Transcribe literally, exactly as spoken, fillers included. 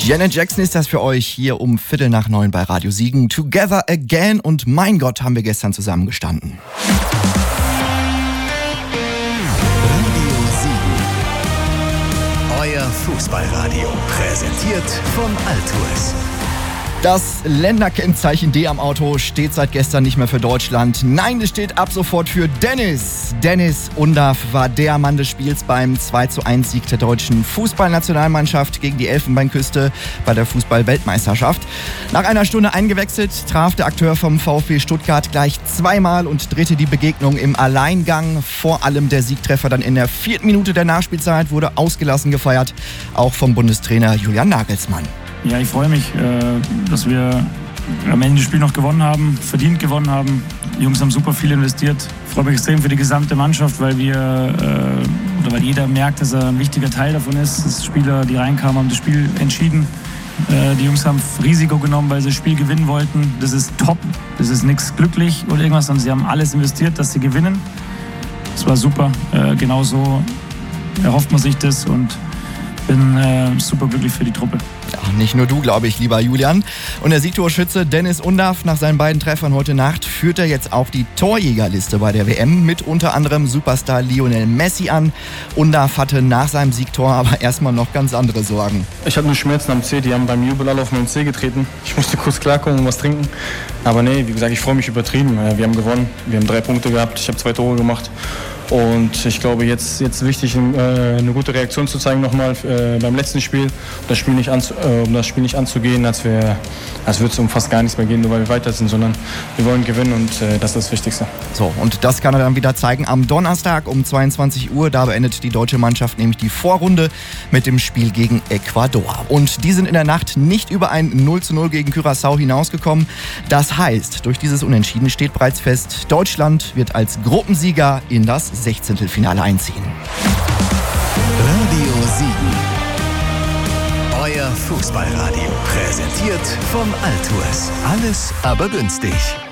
Janet Jackson ist das für euch hier um Viertel nach neun bei Radio Siegen. Together Again und mein Gott, haben wir gestern zusammengestanden. Radio Siegen. Euer Fußballradio. Präsentiert von Altues. Das Länderkennzeichen D am Auto steht seit gestern nicht mehr für Deutschland. Nein, es steht ab sofort für Dennis. Dennis Undaff war der Mann des Spiels beim zwei zu eins Sieg der deutschen Fußballnationalmannschaft gegen die Elfenbeinküste bei der Fußball-Weltmeisterschaft. Nach einer Stunde eingewechselt traf der Akteur vom VfB Stuttgart gleich zweimal und drehte die Begegnung im Alleingang. Vor allem der Siegtreffer dann in der vierten Minute der Nachspielzeit wurde ausgelassen gefeiert, auch vom Bundestrainer Julian Nagelsmann. Ja, ich freue mich, dass wir am Ende das Spiel noch gewonnen haben, verdient gewonnen haben. Die Jungs haben super viel investiert. Ich freue mich extrem für die gesamte Mannschaft, weil wir oder weil jeder merkt, dass er ein wichtiger Teil davon ist. Dass Spieler, die reinkamen, haben das Spiel entschieden. Die Jungs haben Risiko genommen, weil sie das Spiel gewinnen wollten. Das ist top. Das ist nichts glücklich oder irgendwas, sondern sie haben alles investiert, dass sie gewinnen. Das war super. Genauso erhofft man sich das und bin äh, super glücklich für die Truppe. Ja, nicht nur du, glaube ich, lieber Julian. Und der Siegtorschütze Dennis Undaff nach seinen beiden Treffern heute Nacht führt er jetzt auch die Torjägerliste bei der W M mit unter anderem Superstar Lionel Messi an. Undaff hatte nach seinem Siegtor aber erstmal noch ganz andere Sorgen. Ich hatte nur Schmerzen am Zeh, die haben beim Jubel alle auf meinen Zeh getreten. Ich musste kurz klarkommen und was trinken. Aber nee, wie gesagt, ich freue mich übertrieben. Wir haben gewonnen, wir haben drei Punkte gehabt, ich habe zwei Tore gemacht. Und ich glaube, jetzt ist wichtig, eine gute Reaktion zu zeigen nochmal beim letzten Spiel, das Spiel nicht anzu, um das Spiel nicht anzugehen, als, wir, als würde es um fast gar nichts mehr gehen, nur weil wir weiter sind, sondern wir wollen gewinnen und das ist das Wichtigste. So, und das kann er dann wieder zeigen am Donnerstag um zweiundzwanzig Uhr. Da beendet die deutsche Mannschaft nämlich die Vorrunde mit dem Spiel gegen Ecuador. Und die sind in der Nacht nicht über ein null zu null gegen Curaçao hinausgekommen. Das heißt, durch dieses Unentschieden steht bereits fest, Deutschland wird als Gruppensieger in das Sechzehntelfinale einziehen. Radio Siegen. Euer Fußballradio. Präsentiert von Altues. Alles aber günstig.